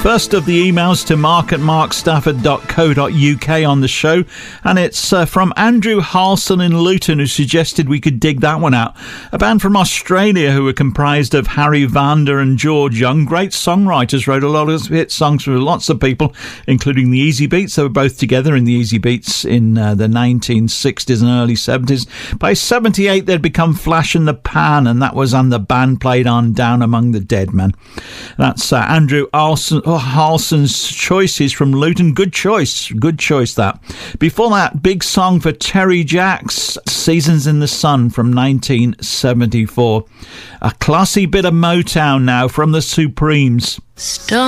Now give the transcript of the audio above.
First of the emails to mark@markstafford.co.uk on the show, and it's from Andrew Harlson in Luton, who suggested we could dig that one out. A band from Australia who were comprised of Harry Vanda and George Young, great songwriters, wrote a lot of hit songs for lots of people, including the Easy Beats. They were both together in the Easy Beats in the 1960s and early 70s. By 78 they'd become Flash in the Pan, and that was on the band played on Down Among the Dead Men. That's Andrew Harlson's choices from Luton. Good choice that. Before that, big song for Terry Jacks, Seasons in the Sun from 1974. A classy bit of Motown now from the Supremes.